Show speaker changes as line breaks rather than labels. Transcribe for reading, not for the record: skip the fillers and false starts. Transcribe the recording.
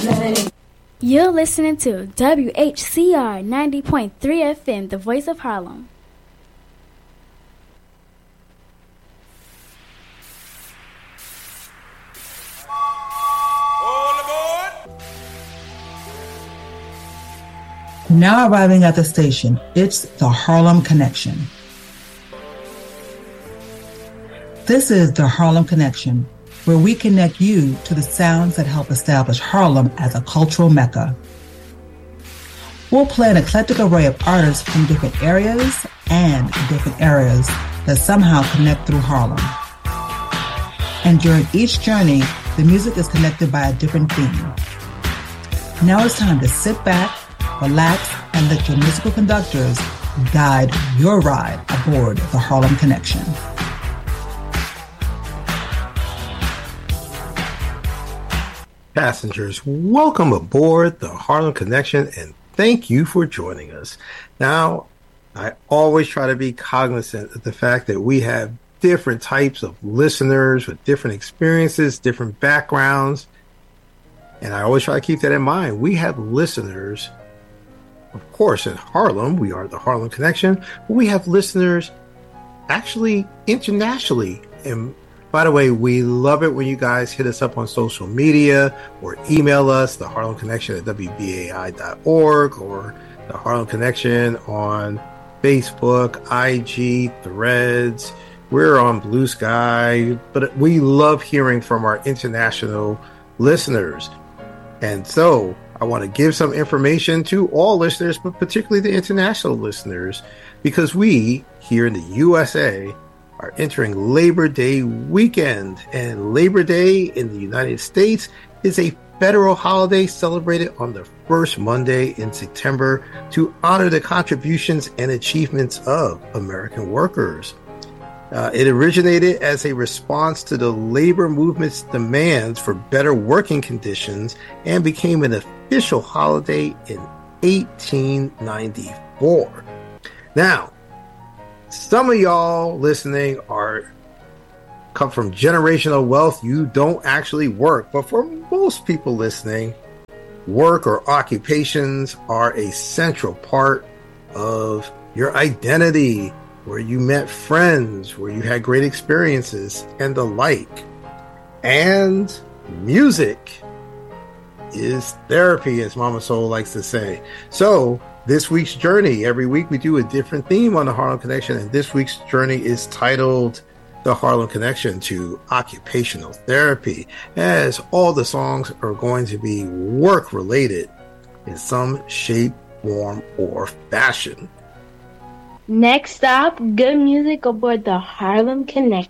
You're listening to WHCR 90.3 FM, the voice of Harlem.
Now arriving at the station, it's the Harlem Connection. This is the Harlem Connection, where we connect you to the sounds that help establish Harlem as a cultural mecca. We'll play an eclectic array of artists from different areas and different eras that somehow connect through Harlem. And during each journey, the music is connected by a different theme. Now it's time to sit back, relax, and let your musical conductors guide your ride aboard the Harlem Connection.
Passengers, welcome aboard the Harlem Connection, and thank you for joining us. Now, I always try to be cognizant of the fact that we have different types of listeners with different experiences, different backgrounds, and I always try to keep that in mind. We have listeners, of course, in Harlem. We are the Harlem Connection, but we have listeners actually internationally. And by the way, we love it when you guys hit us up on social media or email us, the Harlem Connection at WBAI.org, or the Harlem Connection on Facebook, IG, Threads. We're on Blue Sky, but we love hearing from our international listeners. And so I want to give some information to all listeners, but particularly the international listeners, because we here in the USA are entering Labor Day weekend, and Labor Day in the United States is a federal holiday celebrated on the first Monday in September to honor the contributions and achievements of American workers. It originated as a response to the labor movement's demands for better working conditions and became an official holiday in 1894. Now, some of y'all listening come from generational wealth. You don't actually work, but for most people listening, work or occupations are a central part of your identity, where you met friends, where you had great experiences, and the like. And music is therapy, as Mama Soul likes to say. So this week's journey, every week we do a different theme on the Harlem Connection, and this week's journey is titled The Harlem Connection to Occupational Therapy, as all the songs are going to be work-related in some shape, form, or fashion.
Next stop, good music aboard the Harlem Connection.